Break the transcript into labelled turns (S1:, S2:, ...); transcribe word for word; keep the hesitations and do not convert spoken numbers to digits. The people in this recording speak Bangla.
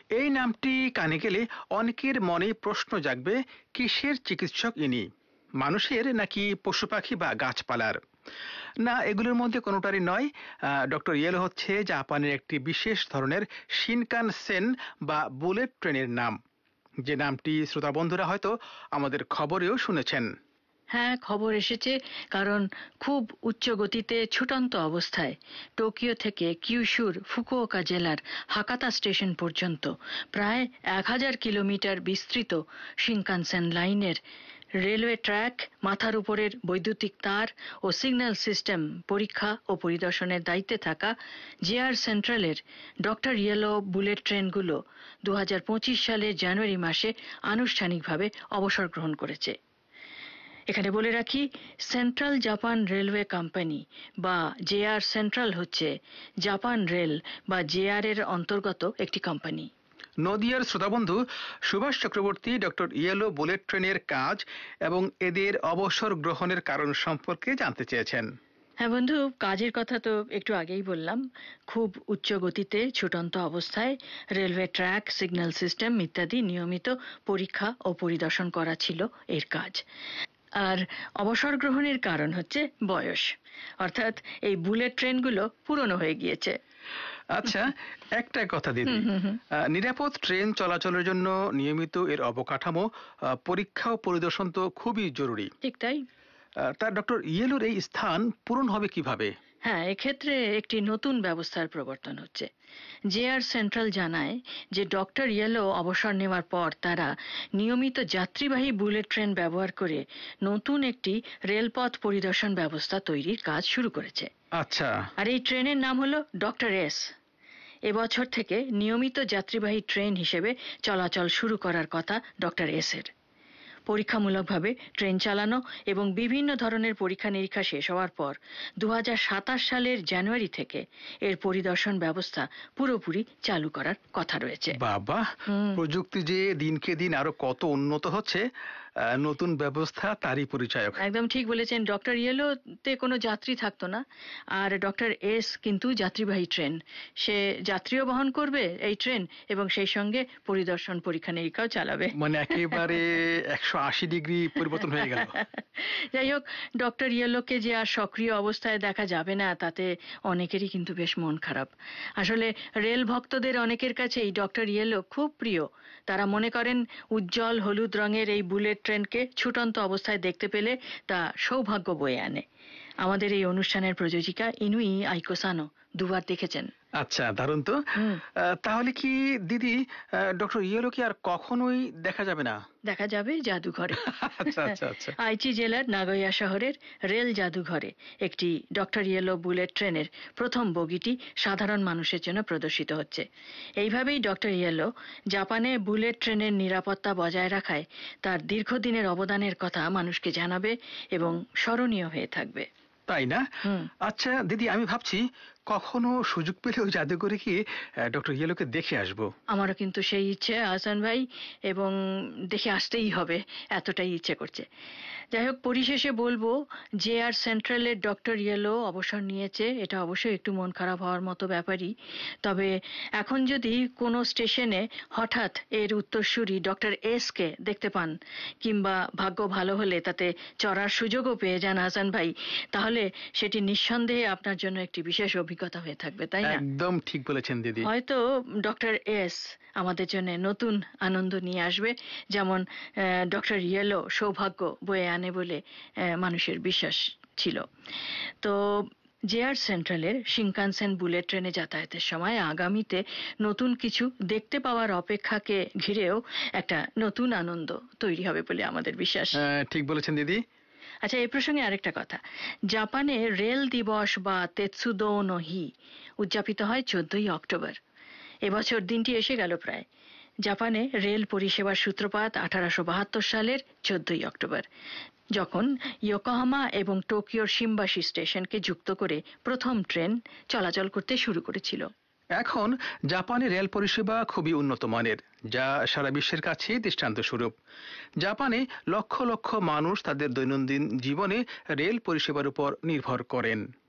S1: এই নামটি কানে গেলে অনেকের মনে প্রশ্ন জাগবে, কিসের চিকিৎসক ইনি? মানুষের নাকি পশু পাখি বা গাছপালার? না, এগুলোর মধ্যে কোনোটারই নয়। ডক্টর ইয়েলো হচ্ছে জাপানের একটি বিশেষ ধরনের শিনকানসেন বা বুলেট ট্রেনের নাম, যে নামটি শ্রোতা বন্ধুরা হয়তো আমাদের খবরেও শুনেছেন।
S2: হ্যাঁ, খবর এসেছে, কারণ খুব উচ্চ গতিতে ছুটন্ত অবস্থায় টোকিও থেকে কিউশুর ফুকুওকা জেলার হাকাতা স্টেশন পর্যন্ত প্রায় এক হাজার কিলোমিটার বিস্তৃত শিনকানসেন লাইনের রেলওয়ে ট্র্যাক, মাথার উপরের বৈদ্যুতিক তার ও সিগন্যাল সিস্টেম পরীক্ষা ও পরিদর্শনের দায়িত্বে থাকা জেআর সেন্ট্রালের ডক্টর ইয়েলো বুলেট ট্রেনগুলো দু হাজার পঁচিশ সালের জানুয়ারি মাসে আনুষ্ঠানিকভাবে অবসর গ্রহণ করেছে। এখানে বলে রাখি, সেন্ট্রাল জাপান রেলওয়ে কোম্পানি বা জেআর সেন্ট্রাল হচ্ছে জাপান রেল বা জেআর এর অন্তর্গত একটি কোম্পানি।
S1: নদিয়ার শ্রোতাবন্ধু Subhash Chakraborty doctor yellow bullet ট্রেনের কাজ এবং এদের অবসর গ্রহণের কারণ সম্পর্কে জানতে চেয়েছেন।
S2: হ্যাঁ বন্ধু, কাজের কথা তো একটু আগেই বললাম। খুব উচ্চ গতিতে ছুটন্ত অবস্থায় রেলওয়ে ট্র্যাক, সিগন্যাল সিস্টেম ইত্যাদি নিয়মিত পরীক্ষা ও পরিদর্শন করা ছিল এর কাজ। আর অবসর গ্রহণের কারণ হচ্ছে বয়স, অর্থাৎ এই বুলেট ট্রেনগুলো পুরনো হয়ে গিয়েছে।
S1: আচ্ছা, একটা কথা দিদি, নিরাপদ ট্রেন চলাচলের জন্য নিয়মিত এর অবকাঠামো, পরীক্ষা ও পরিদর্শন তো খুবই জরুরি।
S2: ঠিক তাই।
S1: তার ডক্টর ইয়েলোর এই স্থান পূরণ হবে কিভাবে?
S2: হ্যাঁ, এক্ষেত্রে একটি নতুন ব্যবস্থার প্রবর্তন হচ্ছে। জেআর সেন্ট্রাল জানায় যে ডক্টর ইয়েলো অবসর নেওয়ার পর তারা নিয়মিত যাত্রীবাহী বুলেট ট্রেন ব্যবহার করে নতুন একটি রেলপথ পরিদর্শন ব্যবস্থা তৈরির কাজ শুরু করেছে।
S1: আচ্ছা।
S2: আর এই ট্রেনের নাম হলো ডক্টর এস। এবছর থেকে নিয়মিত যাত্রীবাহী ট্রেন হিসেবে চলাচল শুরু করার কথা ডক্টর এস এর। পরীক্ষামূলকভাবে ট্রেন চালানো এবং বিভিন্ন ধরনের পরীক্ষা নিরীক্ষা শেষ হওয়ার পর দু হাজার সাতাশ সালের জানুয়ারি থেকে এর পরিদর্শন ব্যবস্থা পুরোপুরি চালু করার কথা রয়েছে।
S1: বাবা, প্রযুক্তি যে দিনকে দিন আরো কত উন্নত হচ্ছে, নতুন ব্যবস্থা তারই পরিচায়ক।
S2: একদম ঠিক বলেছেন। ডক্টর ইয়েলোতে কোনো যাত্রী থাকতো না, আর ডক্টর এস কিন্তু যাত্রীবাহী ট্রেন। সে যাত্রীও বহন করবে এই ট্রেন এবং সেই সঙ্গে পরিদর্শন পরীক্ষা নিরীক্ষাও চালাবে।
S1: মানে একেবারে একশো আশি ডিগ্রি পরিবর্তন হয়ে গেল।
S2: যাই হোক, ডক্টর ইয়েলোকে যে আর সক্রিয় অবস্থায় দেখা যাবে না, তাতে অনেকেরই কিন্তু বেশ মন খারাপ। আসলে রেল ভক্তদের অনেকের কাছেই ডক্টর ইয়েলো খুব প্রিয়। তারা মনে করেন উজ্জ্বল হলুদ রঙের এই বুলেট ট্রেনকে ছুটন্ত অবস্থায় দেখতে পেলে তা সৌভাগ্য বয়ে আনে। আমাদের এই অনুষ্ঠানের প্রযোজিকা ইনুই আইকোসানো দুবার দেখেছেন।
S1: আচ্ছা, দারুণ তো। তাহলে কি দিদি, ডক্টর ইয়েলোকে আর কখনোই দেখা যাবে না?
S2: দেখা যাবে জাদুঘরে।
S1: আচ্ছা আচ্ছা আচ্ছা।
S2: আইচি জেলার নাগোয়া শহরের রেল জাদুঘরে একটি ডক্টর ইয়েলো বুলেট ট্রেনের প্রথম বগিটি সাধারণ মানুষের জন্য প্রদর্শিত হচ্ছে। এইভাবেই ডক্টর ইয়েলো জাপানে বুলেট ট্রেনের নিরাপত্তা বজায় রাখায় তার দীর্ঘদিনের অবদানের কথা মানুষকে জানাবে এবং স্মরণীয় হয়ে থাকবে।
S1: তাই না? আচ্ছা দিদি, আমি ভাবছি কখনো সুযোগ পেলে ওই জাদুঘরে গিয়ে ডক্টর ইয়েলোকে দেখে আসবো।
S2: আমারও কিন্তু সেই ইচ্ছে আহসান ভাই, এবং দেখে আসতেই হবে, এতটাই ইচ্ছে করছে। যাই হোক, পরিশেষে বলবো, জেআর সেন্ট্রালের ডক্টর ইয়েলো অবসর নিয়েছে, এটা অবশ্যই একটু মন খারাপ হওয়ার মতো ব্যাপারই। তবে এখন যদি কোনো স্টেশনে হঠাৎ এর উত্তরসূরি ডক্টর এস কে দেখতে পান, কিংবা ভাগ্য ভালো হলে তাতে চড়ার সুযোগও পেয়ে যান আহসান ভাই, তাহলে সেটি নিঃসন্দেহে আপনার জন্য একটি বিশেষ অভিজ্ঞতা হয়ে থাকবে, তাই না?
S1: একদম ঠিক বলেছেন দিদি।
S2: হয়তো ডক্টর এস আমাদের জন্য নতুন আনন্দ নিয়ে আসবে, যেমন ডক্টর ইয়েলো সৌভাগ্য বয়ে আনে বলে মানুষের বিশ্বাস ছিল। তো জেআর সেন্ট্রালের শিনকানসেন বুলেট ট্রেনে যাতায়াতের সময় আগামীতে নতুন কিছু দেখতে পাওয়ার অপেক্ষাকে ঘিরেও একটা নতুন আনন্দ তৈরি হবে বলে আমাদের বিশ্বাস।
S1: ঠিক বলেছেন দিদি।
S2: আচ্ছা, এই প্রসঙ্গে আরেকটা কথা, জাপানে রেল দিবস বা তেৎসুদো নো হি উদযাপিত হয় চোদ্দই অক্টোবর। এবছর দিনটি এসে গেল প্রায়। জাপানে রেল পরিষেবার সূত্রপাত আঠারোশো বাহাত্তর সালের চোদ্দই অক্টোবর, যখন ইয়োকোহামা এবং টোকিওর শিম্বাশি স্টেশনকে যুক্ত করে প্রথম ট্রেন চলাচল করতে শুরু করেছিল।
S1: এখন জাপানের রেল পরিষেবা খুবই উন্নত মানের, যা সারা বিশ্বের কাছে দৃষ্টান্ত স্বরূপ। জাপানে লক্ষ লক্ষ মানুষ তাদের দৈনন্দিন জীবনে রেল পরিষেবার উপর নির্ভর করেন।